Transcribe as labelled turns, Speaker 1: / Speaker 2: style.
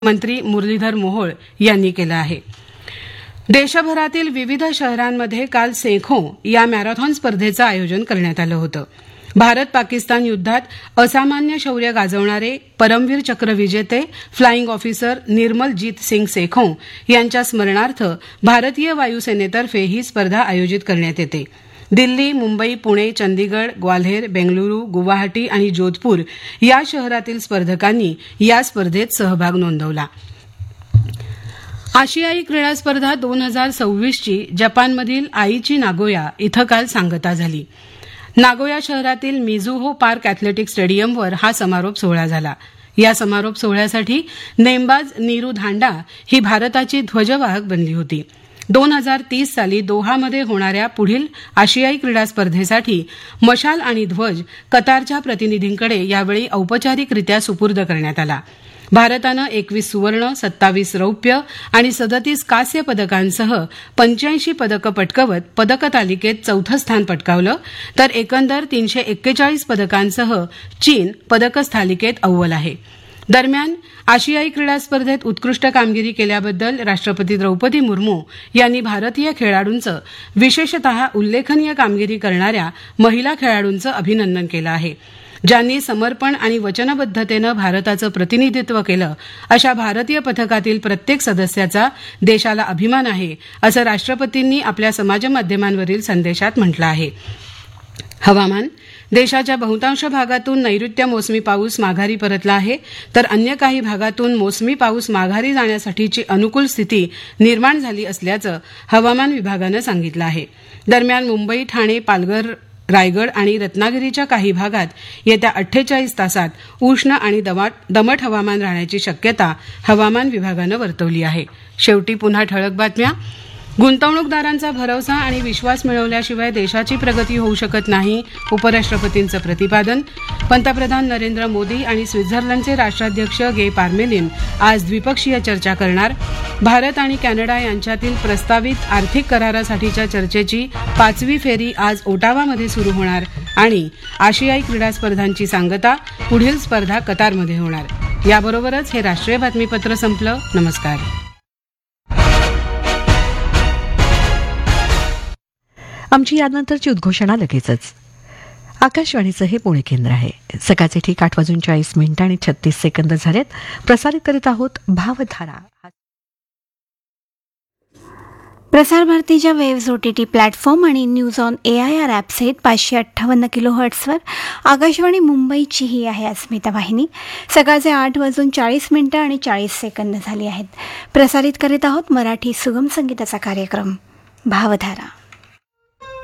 Speaker 1: मंत्री मुरलीधर मोहोळ यांनी केलं आहे. देशभरातील विविध शहरांमध्ये काल सेखो या मॅरेथॉन स्पर्धेचं आयोजन करण्यात आलं होतं. भारत पाकिस्तान युद्धात असामान्य शौर्य गाजवणारे परमवीर चक्र विजेते फ्लाईंग ऑफिसर निर्मलजीत सिंग सेखो यांच्या स्मरणार्थ भारतीय वायुसेनेतर्फे ही स्पर्धा आयोजित करण्यात येते. दिल्ली, मुंबई, पुणे, चंदीगड, ग्वाल्हेर, बेंगळुरू, गुवाहाटी आणि जोधपूर या शहरातील स्पर्धकांनी या स्पर्धेत सहभाग नोंदवला. आशियाई क्रीडा स्पर्धा 2026ची जपानमधील आईची नागोया इथं काल सांगता झाली. नागोया शहरातील मिझुहो पार्क अॅथलेटिक स्टेडियमवर हा समारोप सोहळा झाला. या समारोप सोहळ्यासाठी नेमबाज नीरू धांडा ही भारताची ध्वजवाहक बनली होती. 2030 साली दोहामध्ये होणाऱ्या पुढील आशियाई क्रीडा स्पर्धेसाठी मशाल आणि ध्वज कतारच्या प्रतिनिधींकडे यावेळी औपचारिकरित्या सुपूर्द करण्यात आला. भारतानं 21 सुवर्ण, 27 रौप्य आणि 37 कांस्य पदकांसह 85 पदकं पटकावत पदक तालिकेत चौथं स्थान पटकावलं, तर एकंदर 341 पदकांसह चीन पदक तालिकेत अव्वल आहे. दरम्यान आशियाई क्रीडा स्पर्धेत उत्कृष्ट कामगिरी केल्याबद्दल राष्ट्रपती द्रौपदी मुर्मू यांनी भारतीय खेळाडूंचं, विशेषतः उल्लेखनीय कामगिरी करणाऱ्या महिला खेळाडूंचं अभिनंदन केलं आहे. ज्यांनी समर्पण आणि वचनबद्धतेनं भारताचं प्रतिनिधित्व केलं, अशा भारतीय पथकातील प्रत्येक सदस्याचा देशाला अभिमान आहे, असं राष्ट्रपतींनी आपल्या समाजमाध्यमांवरील संदेशात म्हटलं आहे. हवामान. देशाच्या बहुतांश भागातून नैऋत्य मोसमी पाऊस माघारी परतला आहे, तर अन्य काही भागातून मोसमी पाऊस माघारी जाण्यासाठीची अनुकूल स्थिती निर्माण झाली असल्याचं हवामान विभागानं सांगितलं आहे. दरम्यान मुंबई, ठाणे, पालघर, रायगड आणि रत्नागिरीच्या काही भागात येत्या 48 तासात उष्ण आणि दमट हवामान राहण्याची शक्यता हवामान विभागानं वर्तवली आहे. शेवटी पुन्हा ठळक बातम्या. गुंतवणूकदारांचा भरवसा आणि विश्वास मिळवल्याशिवाय देशाची प्रगती होऊ शकत नाही, उपराष्ट्रपतींचं प्रतिपादन. पंतप्रधान नरेंद्र मोदी आणि स्वित्झर्लंडचे राष्ट्राध्यक्ष गे पार्मेलिन आज द्विपक्षीय चर्चा करणार. भारत आणि कॅनडा यांच्यातील प्रस्तावित आर्थिक करारासाठीच्या चर्चेची 5वी फेरी आज ओटावामध्ये सुरू होणार. आणि आशियाई क्रीडा स्पर्धांची सांगता, पुढील स्पर्धा कतारमध्ये होणार. याबरोबरच हे राष्ट्रीय बातमीपत्र संपलं. नमस्कार.
Speaker 2: आमची यानंतरची उद्घोषणा लगेचच. आकाशवाणीचं हे पुणे केंद्र आहे. सकाळचे ठीक 8:40 आणि 36 सेकंद झालेत. प्रसारित करीत आहोत भावधारा.
Speaker 3: प्रसार भारतीच्या वेव्हज OTT प्लॅटफॉर्म आणि न्यूज ऑन AIR ॲपसहित 558 किलोहर्ट्झवर आकाशवाणी मुंबईची ही आहे अस्मिता वाहिनी. सकाळचे 8:40 आणि 40 सेकंद झाली आहेत. प्रसारित करीत आहोत मराठी सुगम संगीताचा कार्यक्रम भावधारा.